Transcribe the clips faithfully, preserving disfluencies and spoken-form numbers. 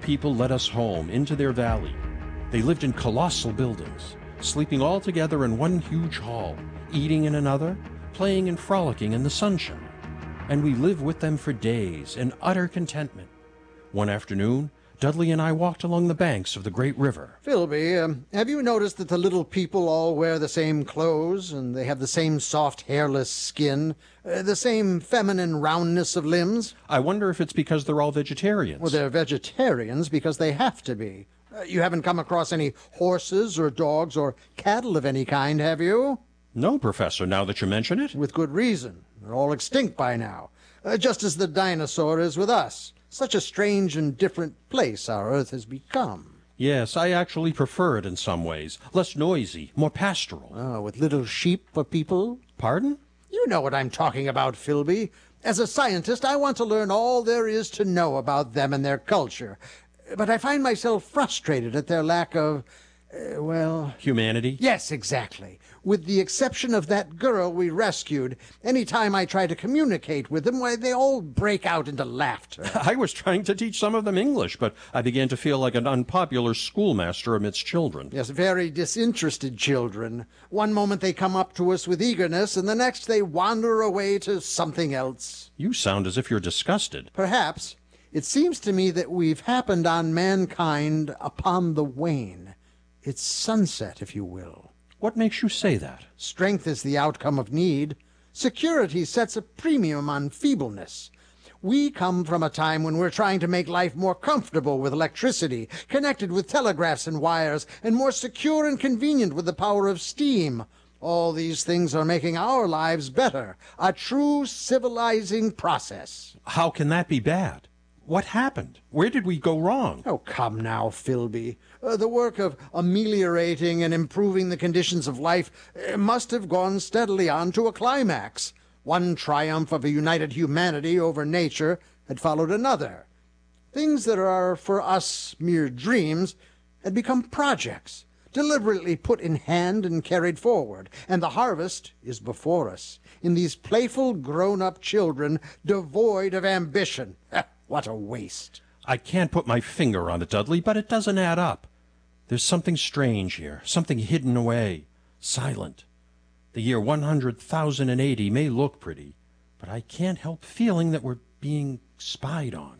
people let us home into their valley. They lived in colossal buildings, sleeping all together in one huge hall, eating in another, playing and frolicking in the sunshine. And we lived with them for days in utter contentment. One afternoon, Dudley and I walked along the banks of the great river. Philby, um, have you noticed that the little people all wear the same clothes, and they have the same soft, hairless skin, uh, the same feminine roundness of limbs? I wonder if it's because they're all vegetarians. Well, they're vegetarians because they have to be. Uh, you haven't come across any horses or dogs or cattle of any kind, have you? No, Professor, now that you mention it. With good reason. They're all extinct by now, uh, just as the dinosaur is with us. Such a strange and different place our Earth has become. Yes, I actually prefer it in some ways. Less noisy, more pastoral. Oh, with little sheep for people? Pardon? You know what I'm talking about, Philby. As a scientist, I want to learn all there is to know about them and their culture. But I find myself frustrated at their lack of, uh, well... Humanity? Yes, exactly. With the exception of that girl we rescued, any time I try to communicate with them, why, they all break out into laughter. I was trying to teach some of them English, but I began to feel like an unpopular schoolmaster amidst children. Yes, very disinterested children. One moment they come up to us with eagerness, and the next they wander away to something else. You sound as if you're disgusted. Perhaps. It seems to me that we've happened on mankind upon the wane. It's sunset, if you will. What makes you say that? Strength is the outcome of need. Security sets a premium on feebleness. We come from a time when we're trying to make life more comfortable with electricity, connected with telegraphs and wires, and more secure and convenient with the power of steam. All these things are making our lives better, a true civilizing process. How can that be bad? What happened? Where did we go wrong? Oh, come now, Philby. Uh, the work of ameliorating and improving the conditions of life uh, must have gone steadily on to a climax. One triumph of a united humanity over nature had followed another. Things that are for us mere dreams had become projects, deliberately put in hand and carried forward, and the harvest is before us, in these playful grown-up children devoid of ambition. What a waste. I can't put my finger on it, Dudley, but it doesn't add up. There's something strange here, something hidden away, silent. The year one hundred thousand eighty may look pretty, but I can't help feeling that we're being spied on.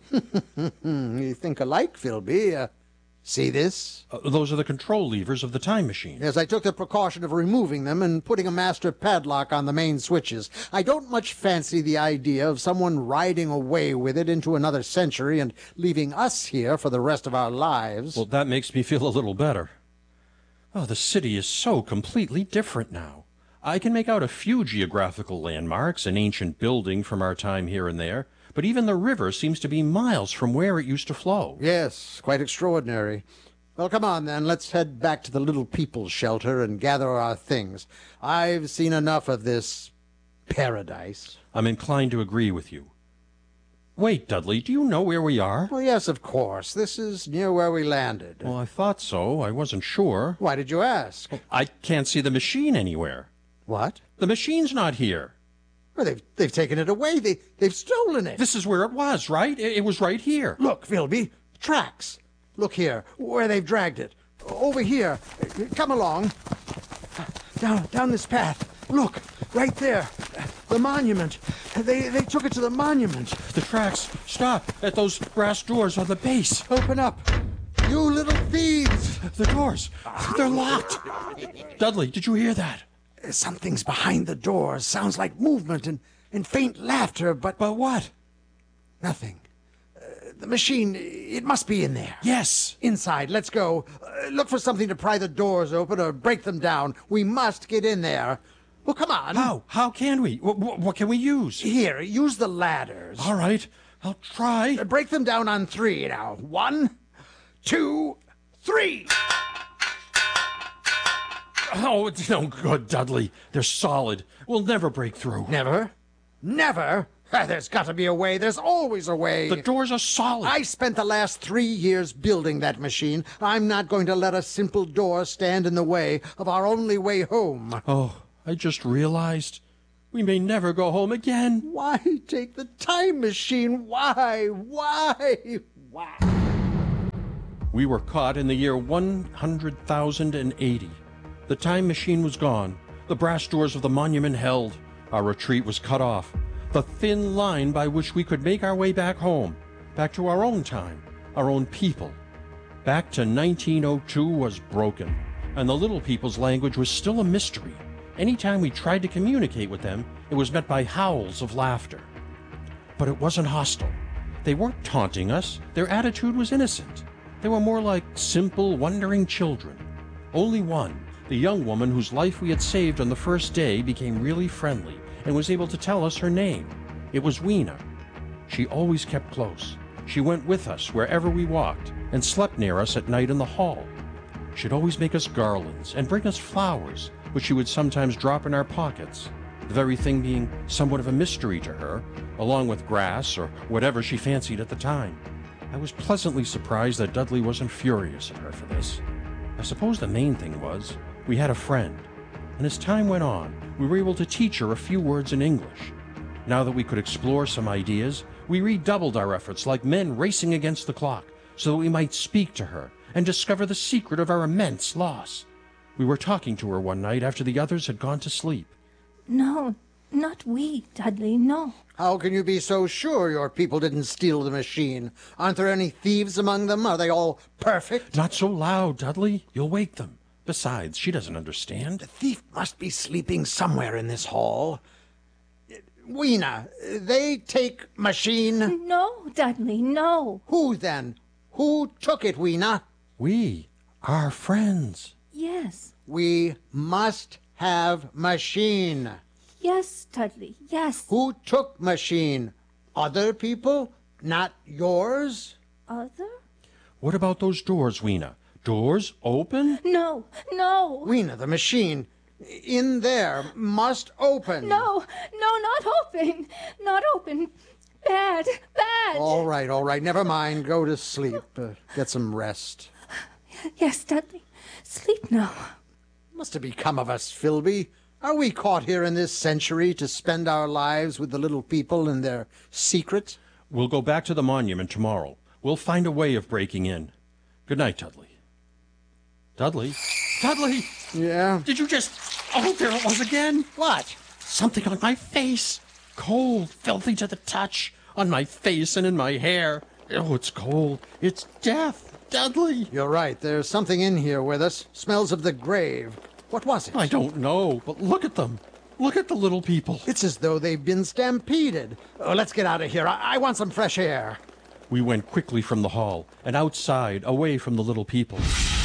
You think alike, Philby. Uh, see this? Uh, those are the control levers of the time machine. Yes, I took the precaution of removing them and putting a master padlock on the main switches. I don't much fancy the idea of someone riding away with it into another century and leaving us here for the rest of our lives. Well, that makes me feel a little better. Oh, the city is so completely different now. I can make out a few geographical landmarks, an ancient building from our time here and there, but even the river seems to be miles from where it used to flow. Yes, quite extraordinary. Well, come on, then. Let's head back to the Little People's Shelter and gather our things. I've seen enough of this paradise. I'm inclined to agree with you. Wait, Dudley, do you know where we are? Well, yes, of course. This is near where we landed. Well, I thought so. I wasn't sure. Why did you ask? I can't see the machine anywhere. What? The machine's not here. Well, they've, they've taken it away. They, they've stolen it. This is where it was, right? It, it was right here. Look, Philby, tracks. Look here, where they've dragged it. Over here. Come along. Down, down this path. Look, right there. The monument. They, they took it to the monument. The tracks stop at those brass doors on the base. Open up. You little thieves. The doors, they're locked. Dudley, did you hear that? Something's behind the doors. Sounds like movement and, and faint laughter, but... But what? Nothing. Uh, the machine, it must be in there. Yes. Inside, let's go. Uh, look for something to pry the doors open or break them down. We must get in there. Well, come on. How? How can we? What, what, what can we use? Here, use the ladders. All right, I'll try. Uh, break them down on three now. One, two, three. Oh, it's no good, Dudley. They're solid. We'll never break through. Never? Never? There's got to be a way. There's always a way. The doors are solid. I spent the last three years building that machine. I'm not going to let a simple door stand in the way of our only way home. Oh, I just realized we may never go home again. Why take the time machine? Why? Why? Why? We were caught in the year one hundred thousand eighty. The time machine was gone. The brass doors of the monument held. Our retreat was cut off. The thin line by which we could make our way back home, back to our own time, our own people, back to nineteen oh two was broken, and the little people's language was still a mystery. Anytime we tried to communicate with them, it was met by howls of laughter. But it wasn't hostile. They weren't taunting us. Their attitude was innocent. They were more like simple, wondering children. Only one, the young woman whose life we had saved on the first day, became really friendly and was able to tell us her name. It was Weena. She always kept close. She went with us wherever we walked and slept near us at night in the hall. She'd always make us garlands and bring us flowers, which she would sometimes drop in our pockets, the very thing being somewhat of a mystery to her, along with grass or whatever she fancied at the time. I was pleasantly surprised that Dudley wasn't furious at her for this. I suppose the main thing was we had a friend, and as time went on, we were able to teach her a few words in English. Now that we could explore some ideas, we redoubled our efforts like men racing against the clock, so that we might speak to her and discover the secret of our immense loss. We were talking to her one night after the others had gone to sleep. No, not we, Dudley, no. How can you be so sure your people didn't steal the machine? Aren't there any thieves among them? Are they all perfect? Not so loud, Dudley. You'll wake them. Besides, she doesn't understand. The thief must be sleeping somewhere in this hall. Weena, they take machine? No, Dudley, no. Who then? Who took it, Weena? We are friends. Yes, We must have machine. yes, Dudley, yes. Who took machine? Other people? Not yours? Other? What about those doors, Weena? Doors open? No, no. Weena, the machine in there must open. No, no, not open. Not open. Bad, bad. All right, all right. Never mind. Go to sleep. Uh, get some rest. Yes, Dudley. Sleep now. Must have become of us, Philby. Are we caught here in this century to spend our lives with the little people and their secret? We'll go back to the monument tomorrow. We'll find a way of breaking in. Good night, Dudley. Dudley? Dudley! Yeah? Did you just... Oh, there it was again! What? Something on my face. Cold, filthy to the touch. On my face and in my hair. Oh, it's cold. It's death. Dudley! You're right. There's something in here with us. Smells of the grave. What was it? I don't know, but look at them. Look at the little people. It's as though they've been stampeded. Oh, let's get out of here. I, I want some fresh air. We went quickly from the hall and outside, away from the little people.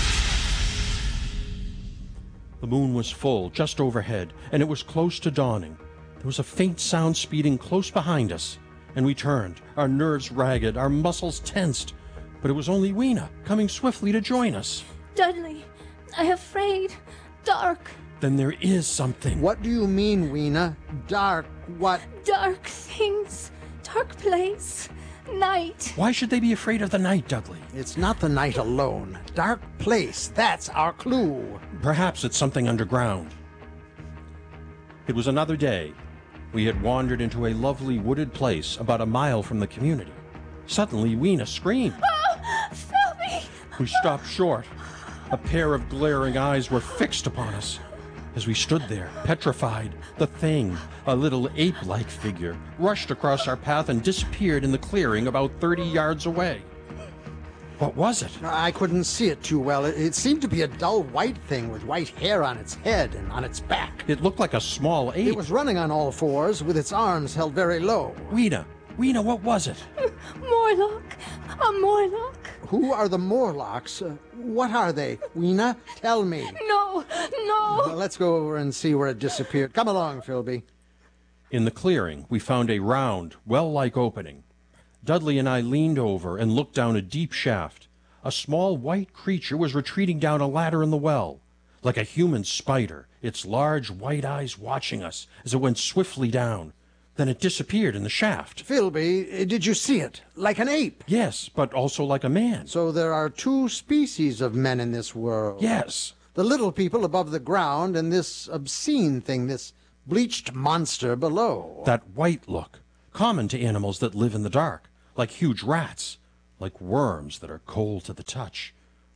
The moon was full, just overhead, and it was close to dawning. There was a faint sound speeding close behind us, and we turned, our nerves ragged, our muscles tensed. But it was only Weena, coming swiftly to join us. Dudley, I'm afraid. Dark, Then there is something. What do you mean, Weena? Dark what? dark things. Dark place. Night. Why should they be afraid of the night, Dudley? It's not the night alone. Dark place. That's our clue. Perhaps it's something underground. It was another day. We had wandered into a lovely wooded place about a mile from the community. Suddenly, Weena screamed. Oh, Philby! We stopped short. A pair of glaring eyes were fixed upon us. As we stood there, petrified, the thing, a little ape-like figure, rushed across our path and disappeared in the clearing about thirty yards away. What was it? I couldn't see it too well. It, it seemed to be a dull white thing with white hair on its head and on its back. It looked like a small ape. It was running on all fours with its arms held very low. Weena, Weena, what was it? Morlock. A Morlock. Who are the Morlocks? Uh, what are they? Weena, tell me. No, no. Well, let's go over and see where it disappeared. Come along, Philby. In the clearing, we found a round, well-like opening. Dudley and I leaned over and looked down a deep shaft. A small white creature was retreating down a ladder in the well, like a human spider, its large white eyes watching us as it went swiftly down. Then it disappeared in the shaft. Philby, did you see it? Like an ape. Yes, but also like a man. So there are two species of men in this world. Yes. The little people above the ground and this obscene thing, this bleached monster below. That white look, common to animals that live in the dark, like huge rats, like worms that are cold to the touch.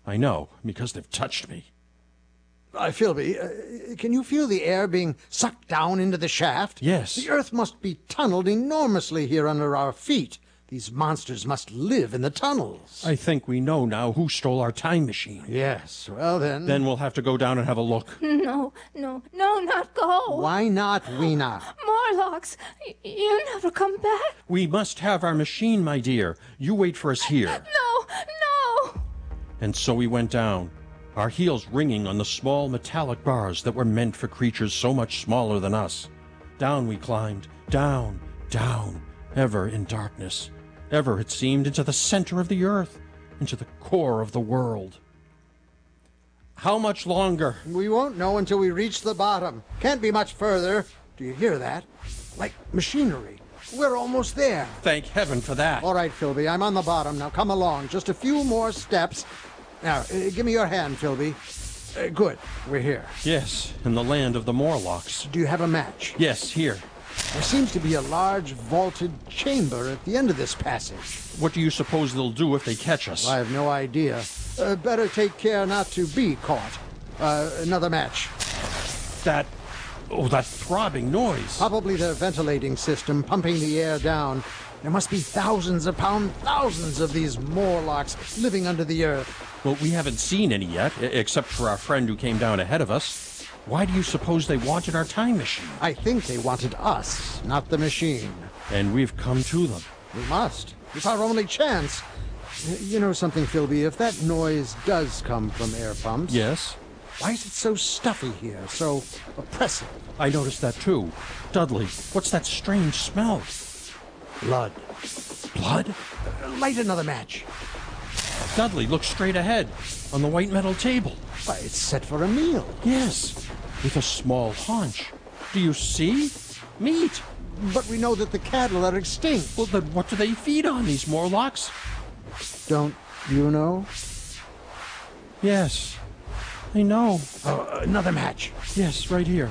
I know, because they've touched me. Uh, Philby, uh, can you feel the air being sucked down into the shaft? Yes. The earth must be tunneled enormously here under our feet. These monsters must live in the tunnels. I think we know now who stole our time machine. Yes, well then... Then we'll have to go down and have a look. No, no, no, not go. Why not, Weena? Morlocks, y- you never come back. We must have our machine, my dear. You wait for us here. No, no. And so we went down, our heels ringing on the small metallic bars that were meant for creatures so much smaller than us. Down we climbed, down, down, ever in darkness. Ever, it seemed, into the center of the earth, into the core of the world. How much longer? We won't know until we reach the bottom. Can't be much further. Do you hear that? Like machinery. We're almost there. Thank heaven for that. All right, Philby, I'm on the bottom. Now come along. Just a few more steps. Now, uh, give me your hand, Philby. Uh, good. We're here. Yes, in the land of the Morlocks. Do you have a match? Yes, here. There seems to be a large vaulted chamber at the end of this passage. What do you suppose they'll do if they catch us? I have no idea. Uh, better take care not to be caught. Uh, another match. That... Oh, that throbbing noise. Probably their ventilating system pumping the air down. There must be thousands upon thousands of these Morlocks living under the earth. Well, we haven't seen any yet, e- except for our friend who came down ahead of us. Why do you suppose they wanted our time machine? I think they wanted us, not the machine. And we've come to them. We must. It's our only chance. You know something, Philby? If that noise does come from air pumps... Yes? Why is it so stuffy here, so oppressive? I noticed that too. Dudley, what's that strange smell? Blood. Blood? Uh, light another match. Dudley, look straight ahead, on the white metal table. Why, it's set for a meal. Yes, with a small haunch. Do you see? Meat. But we know that the cattle are extinct. Well, then what do they feed on, these Morlocks? Don't you know? Yes, I know. Oh, another match. Yes, right here.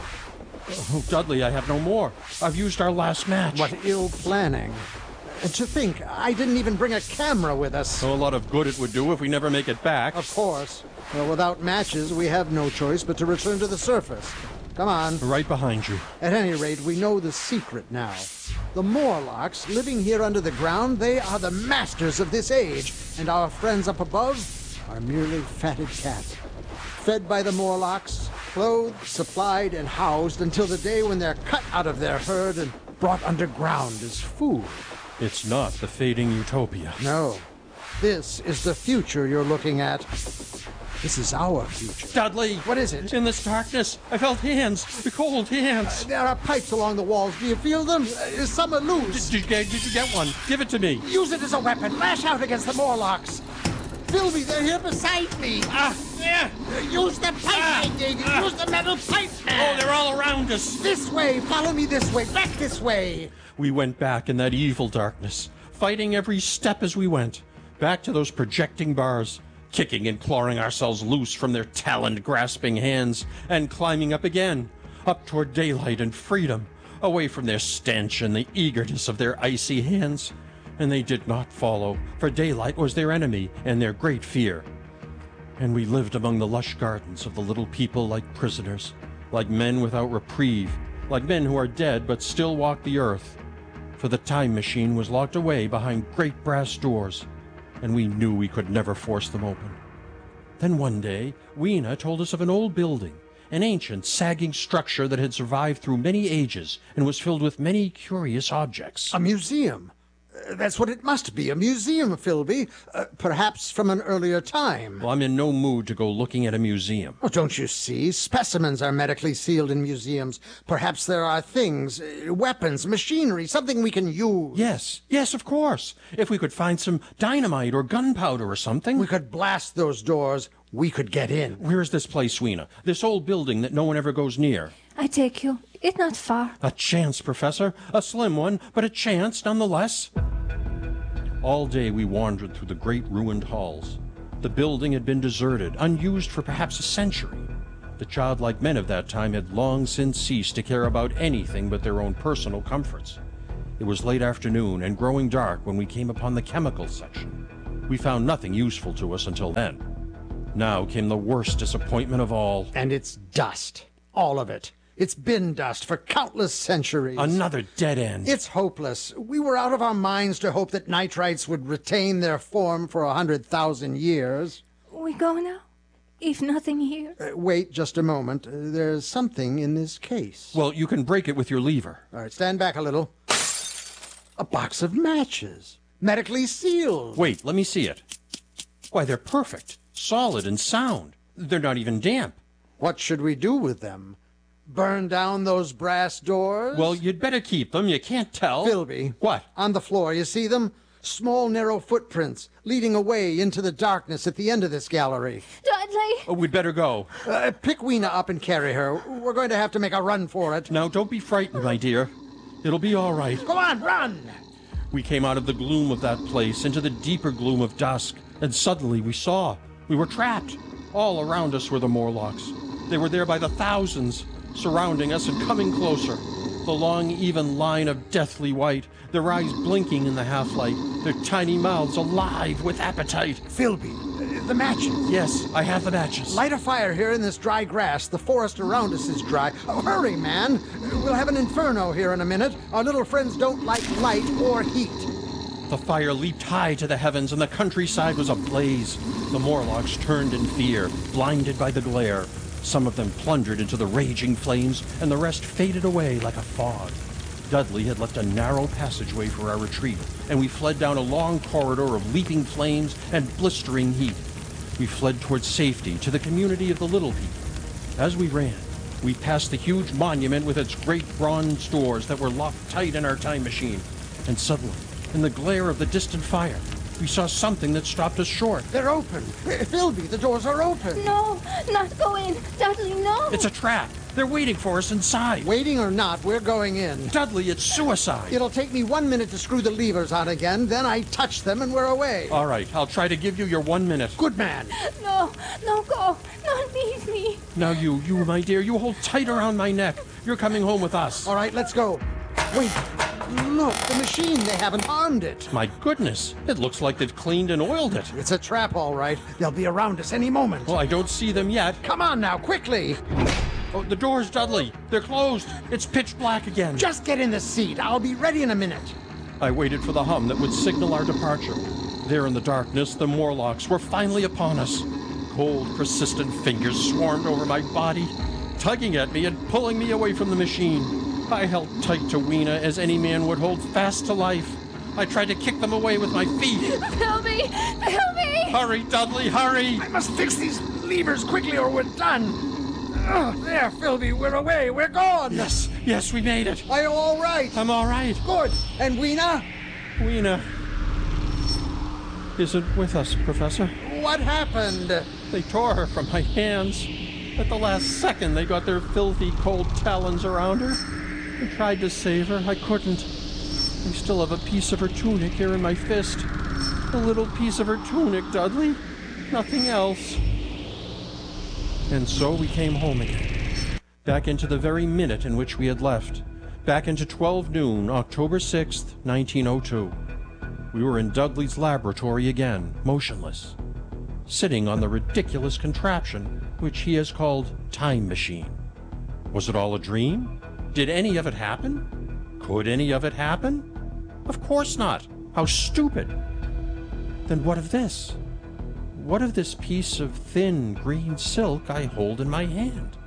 Oh, Dudley, I have no more. I've used our last match. What ill planning. And to think, I didn't even bring a camera with us. So a lot of good it would do if we never make it back. Of course. Well, without matches, we have no choice but to return to the surface. Come on. Right behind you. At any rate, we know the secret now. The Morlocks, living here under the ground, they are the masters of this age, and our friends up above are merely fatted cattle. Fed by the Morlocks, clothed, supplied, and housed until the day when they're cut out of their herd and brought underground as food. It's not the fading utopia. No. This is the future you're looking at. This is our future. Dudley! What is it? In this darkness, I felt hands, cold hands. There are pipes along the walls. Do you feel them? Uh, some are loose. Did you, get, did you get one? Give it to me. Use it as a weapon. Lash out against the Morlocks. Philby, they're here beside me. Ah, yeah. Use the pipe, Ah, I dig. ah. Use the metal pipe, Oh, man. they're all around us. This way. Follow me this way. Back this way. We went back in that evil darkness, fighting every step as we went, back to those projecting bars, kicking and clawing ourselves loose from their taloned, grasping hands, and climbing up again, up toward daylight and freedom, away from their stench and the eagerness of their icy hands. And they did not follow, for daylight was their enemy and their great fear. And we lived among the lush gardens of the little people like prisoners, like men without reprieve, like men who are dead but still walk the earth. For the time machine was locked away behind great brass doors, and we knew we could never force them open. Then one day, Weena told us of an old building, an ancient, sagging structure that had survived through many ages and was filled with many curious objects. A museum. Uh, that's what it must be. A museum, Philby. Uh, perhaps from an earlier time. Well, I'm in no mood to go looking at a museum. Oh, don't you see? Specimens are medically sealed in museums. Perhaps there are things, uh, weapons, machinery, something we can use. Yes, yes, of course. If we could find some dynamite or gunpowder or something. We could blast those doors. We could get in. Where is this place, Weena? This old building that no one ever goes near. I take you. It's not far. A chance, Professor. A slim one, but a chance nonetheless. All day we wandered through the great ruined halls. The building had been deserted, unused for perhaps a century. The childlike men of that time had long since ceased to care about anything but their own personal comforts. It was late afternoon and growing dark when we came upon the chemical section. We found nothing useful to us until then. Now came the worst disappointment of all. And it's dust. All of it. It's been dust for countless centuries. Another dead end. It's hopeless. We were out of our minds to hope that nitrites would retain their form for a hundred thousand years. We go now? If nothing here? Uh, wait just a moment. Uh, there's something in this case. Well, you can break it with your lever. All right, stand back a little. A box of matches. Medically sealed. Wait, let me see it. Why, they're perfect. Solid and sound. They're not even damp. What should we do with them? Burn down those brass doors? Well, you'd better keep them. You can't tell. Philby. What? On the floor, you see them? Small, narrow footprints leading away into the darkness at the end of this gallery. Dudley! Oh, we'd better go. Uh, pick Weena up and carry her. We're going to have to make a run for it. Now, don't be frightened, my dear. It'll be all right. Go on, run! We came out of the gloom of that place into the deeper gloom of dusk, and suddenly we saw. We were trapped. All around us were the Morlocks. They were there by the thousands, surrounding us and coming closer. The long, even line of deathly white, their eyes blinking in the half-light, their tiny mouths alive with appetite. Philby, uh, the matches. Yes, I have the matches. Light a fire here in this dry grass. The forest around us is dry. Oh, hurry, man. We'll have an inferno here in a minute. Our little friends don't like light or heat. The fire leaped high to the heavens, and the countryside was ablaze. The Morlocks turned in fear, blinded by the glare. Some of them plundered into the raging flames, and the rest faded away like a fog. Dudley had left a narrow passageway for our retreat, and we fled down a long corridor of leaping flames and blistering heat. We fled towards safety, to the community of the Little People. As we ran, we passed the huge monument with its great bronze doors that were locked tight in our time machine. And suddenly, in the glare of the distant fire, we saw something that stopped us short. They're open. Uh, Philby, the doors are open. No, not go in. Dudley, no. It's a trap. They're waiting for us inside. Waiting or not, we're going in. Dudley, it's suicide. It'll take me one minute to screw the levers on again, then I touch them and we're away. All right, I'll try to give you your one minute. Good man. No, no, go. Not leave me. Now you, you, my dear, you hold tight around my neck. You're coming home with us. All right, let's go. Wait. Look, the machine. They haven't harmed it. My goodness, it looks like they've cleaned and oiled it. It's a trap, all right. They'll be around us any moment. Well, I don't see them yet. Come on now, quickly. Oh, the doors, Dudley. They're closed. It's pitch black again. Just get in the seat. I'll be ready in a minute. I waited for the hum that would signal our departure. There in the darkness, the Morlocks were finally upon us. Cold, persistent fingers swarmed over my body, tugging at me and pulling me away from the machine. I held tight to Weena as any man would hold fast to life. I tried to kick them away with my feet. Philby! Philby! Hurry, Dudley, hurry! I must fix these levers quickly or we're done. Ugh, there, Philby, we're away. We're gone. Yes, yes, we made it. Are you all right? I'm all right. Good. And Weena? Weena isn't with us, Professor. What happened? They tore her from my hands. At the last second, they got their filthy, cold talons around her. I tried to save her. I couldn't. I still have a piece of her tunic here in my fist. A little piece of her tunic, Dudley. Nothing else. And so we came home again. Back into the very minute in which we had left. Back into twelve noon, October sixth, nineteen oh two. We were in Dudley's laboratory again, motionless, sitting on the ridiculous contraption which he has called Time Machine. Was it all a dream? Did any of it happen? Could any of it happen? Of course not. How stupid. Then what of this? What of this piece of thin green silk I hold in my hand?